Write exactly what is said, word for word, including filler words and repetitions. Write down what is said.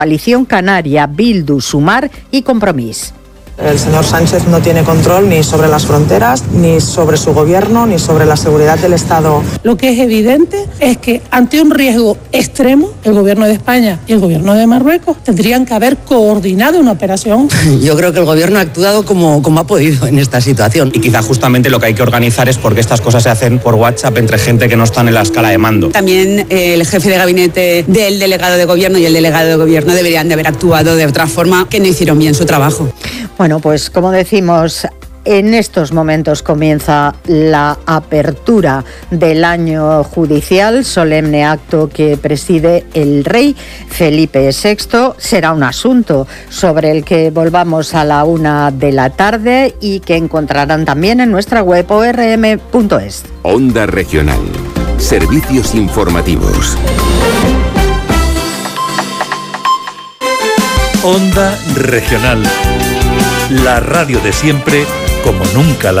Coalición Canaria, Bildu, Sumar y Compromís. El señor Sánchez no tiene control ni sobre las fronteras, ni sobre su gobierno, ni sobre la seguridad del Estado. Lo que es evidente es que ante un riesgo extremo, el gobierno de España y el gobierno de Marruecos tendrían que haber coordinado una operación. Yo creo que el gobierno ha actuado como, como ha podido en esta situación. Y quizá justamente lo que hay que organizar es porque estas cosas se hacen por WhatsApp entre gente que no está en la escala de mando. También eh, el jefe de gabinete del delegado de gobierno y el delegado de gobierno deberían de haber actuado de otra forma, que no hicieron bien su trabajo. Bueno, pues como decimos, en estos momentos comienza la apertura del año judicial, solemne acto que preside el rey Felipe sexto. Será un asunto sobre el que volvamos a la una de la tarde y que encontrarán también en nuestra web o r m punto es. Onda Regional. Servicios informativos. Onda Regional. La radio de siempre, como nunca la